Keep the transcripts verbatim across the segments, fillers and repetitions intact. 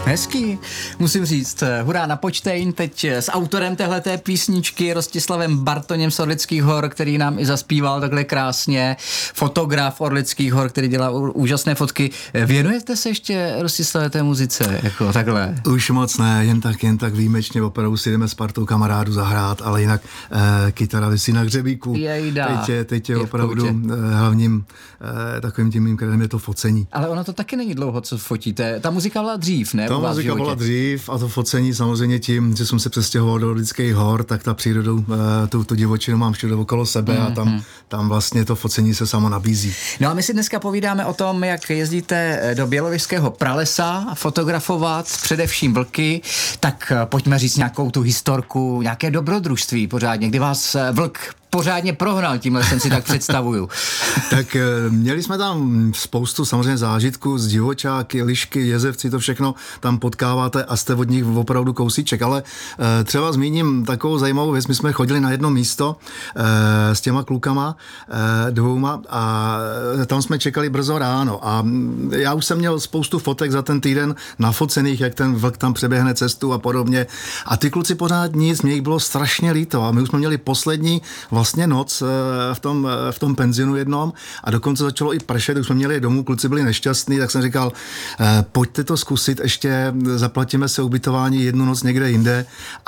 Hezký, musím říct. Hurá na počtejn, teď s autorem téhleté písničky Rostislavem Bartoněm z Orlických hor, který nám i zaspíval takhle krásně, fotograf Orlických hor, který dělá úžasné fotky. Věnujete se ještě, Rostislave, té muzice, jako takhle? Už moc ne, jen tak, jen tak výjimečně, opravdu si jdeme s partou kamarádů zahrát, ale jinak eh, kytara visí na hřebíku. Jejda. Teď je, teď je, je opravdu eh, hlavním eh, takovým tím mým kredem je to focení. Ale ono to taky není dlouho, co fotíte. Ta muzika byla dřív, ne? Ta muzika byla dřív a to focení samozřejmě tím, že jsem se přestěhoval do Orlických hor, tak ta přírodou, tu, tu divočinu mám všude okolo sebe mm, a tam, mm. tam vlastně to focení se samo nabízí. No a my si dneska povídáme o tom, jak jezdíte do Bělověžského pralesa fotografovat, především vlky, tak pojďme říct nějakou tu historku, nějaké dobrodružství pořádně, kdy vás vlk pořádně prohnal, tímhle jsem si tak představuju. Tak měli jsme tam spoustu samozřejmě zážitků z divočáky, lišky, jezevci, to všechno tam potkáváte a jste od nich opravdu kousíček, ale e, třeba zmíním takovou zajímavou věc, my jsme chodili na jedno místo e, s těma klukama e, dvouma a tam jsme čekali brzo ráno a já už jsem měl spoustu fotek za ten týden nafocených, jak ten vlk tam přeběhne cestu a podobně a ty kluci pořád nic, mě jich bylo strašně líto a my už jsme měli poslední vlastně noc v tom, v tom penzionu jednom a dokonce začalo i pršet, už jsme měli domů, kluci byli nešťastní, tak jsem říkal, pojďte to zkusit, ještě zaplatíme se ubytování jednu noc někde jinde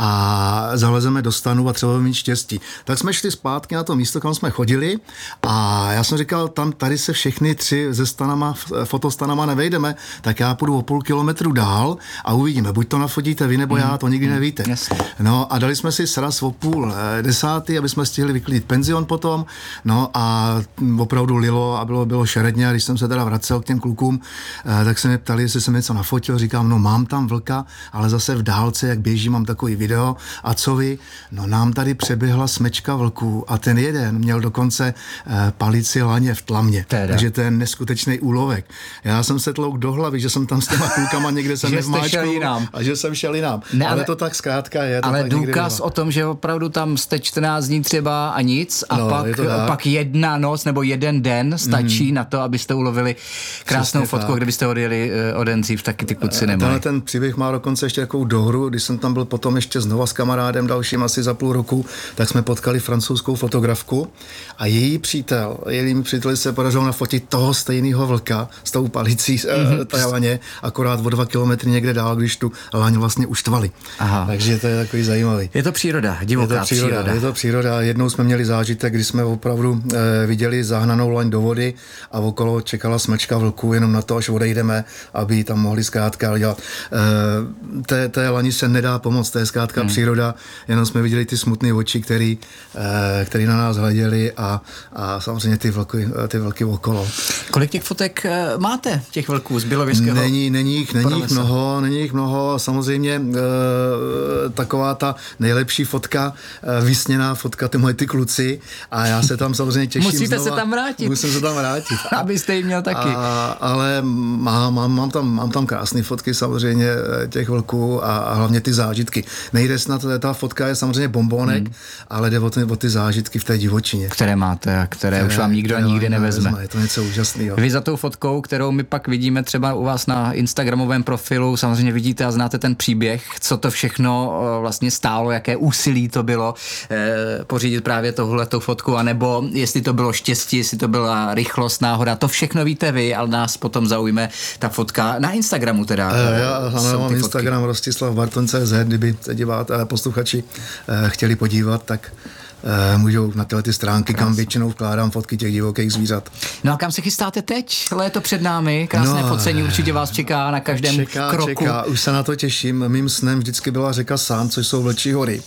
a zalezeme do stanu a třeba mít štěstí. Tak jsme šli zpátky na to místo, kam jsme chodili a já jsem říkal, tam tady se všechny tři ze stanama, fotostanama nevejdeme, tak já půjdu o půl kilometru dál a uvidíme, buď to nafotíte vy nebo já, to nikdy nevíte. No a dali jsme si sraz o půl desátý, aby jsme stihli vyklidit penzion potom, no a opravdu lilo a bylo, bylo šeredně a když jsem se teda vracel k těm klukům, eh, tak se mě ptali, jestli jsem něco nafotil, říkám, no mám tam vlka, ale zase v dálce, jak běží, mám takový video a co vy? No nám tady přeběhla smečka vlků a ten jeden měl dokonce eh, palici laně v tlamě, teda. Takže to je neskutečný úlovek. Já jsem se tlouk do hlavy, že jsem tam s těma klukama někde jsem nevmáčkal a že jsem šel jinam. Ne, ale, ale to tak zkrátka je. To ale tak důkaz o tom, že opravdu tam jste čtrnáct dní třeba a nic a no, pak, pak jedna noc nebo jeden den stačí mm. na to, abyste ulovili krásnou Přesně fotku, tak. Kdybyste odjeli o den dřív, taky ty kluci nemají. Ten příběh má dokonce ještě takovou dohru, když jsem tam byl potom ještě znova s kamarádem dalším asi za půl roku, tak jsme potkali francouzskou fotografku a její přítel, její přítel se podařilo nafotit toho stejného vlka s tou palicí mm-hmm. té laně, akorát o dva kilometry někde dál, když tu laň vlastně uštvali. Aha. Takže to je takový zajímavý. Je to příroda, divoká je to příroda, příroda. Je to příroda. Jednou jsme měli zážitek, kdy jsme opravdu e, viděli zahnanou laň do vody a okolo čekala smečka vlků jenom na to, až odejdeme, aby ji tam mohli zkrátka dělat. E, té, té lani se nedá pomoct, to je zkrátka hmm. příroda, jenom jsme viděli ty smutné oči, který, e, který na nás hleděli a, a samozřejmě ty vlky, ty vlky okolo. Kolik těch fotek e, máte, těch vlků z Bělověžského? Není, není jich, není jich mnoho, není jich mnoho, samozřejmě e, taková ta nejlepší fotka, e, vysněná fotka, ty moje ty kluci a já se tam samozřejmě těším. Musíte znova. se tam vrátit. Musím se tam vrátit. Abyste ji měl taky. A, ale mám, mám, mám, tam, mám tam krásné fotky samozřejmě těch vlků a, a hlavně ty zážitky. Nejde snad, ta fotka je samozřejmě bombonek, hmm. ale jde o ty, o ty zážitky v té divočině. Které máte a které, které už vám nikdo které nikdy nevezme. nevezme. Je to něco úžasného. Vy za tou fotkou, kterou my pak vidíme třeba u vás na instagramovém profilu, samozřejmě vidíte a znáte ten příběh, co to všechno vlastně stálo, jaké úsilí to bylo eh, pořídit právě tohletou fotku, anebo jestli to bylo štěstí, jestli to byla rychlost, náhoda, to všechno víte vy, ale nás potom zaujme ta fotka na Instagramu teda. E, já ano, mám Instagram Rostislav Bartoň tečka cé zet, kdyby se diváte, posluchači e, chtěli podívat, tak e, můžou na tyhle ty stránky, Krásný. Kam většinou vkládám fotky těch divokých zvířat. No a kam se chystáte teď? Léto před námi, krásné no, focení určitě vás čeká na každém čeká, kroku. Čeká, už se na to těším. Mým snem vždycky byla řeka Sán, což jsou Vlčí hory.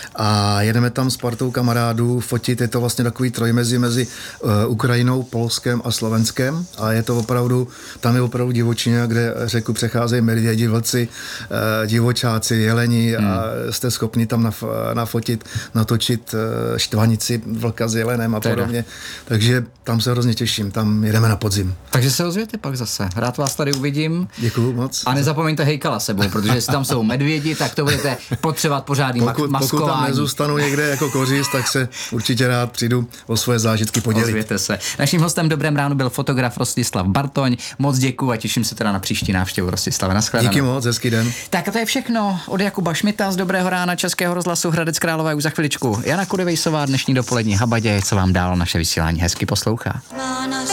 A jedeme tam s partou kamarádů fotit, je to vlastně takový trojmezí mezi uh, Ukrajinou, Polskem a Slovenskem a je to opravdu, tam je opravdu divočina, kde řeku přecházejí medvědi, vlci, uh, divočáci, jeleni hmm. a jste schopni tam naf, nafotit, natočit uh, štvanici vlka s jelenem a podobně. Takže tam se hrozně těším, tam jedeme na podzim. Takže se ozvěte pak zase, rád vás tady uvidím. Děkuju moc. A nezapomeňte hejkala sebou, protože jestli tam jsou medvědi, tak to budete potřebovat pořádný pokud, maskování. nezůstanu někde jako kořist, tak se určitě rád přijdu o svoje zážitky podělit. Ozvěte se. Naším hostem v Dobrém ránu byl fotograf Rostislav Bartoň. Moc děkuju a těším se teda na příští návštěvu Rostislava. Naschledanou. Díky moc, hezký den. Tak a to je všechno od Jakuba Šmita z Dobrého rána Českého rozhlasu Hradec Králové už za chviličku. Jana Kudevejsová dnešní dopolední habadě, co vám dál naše vysílání hezky poslouchá.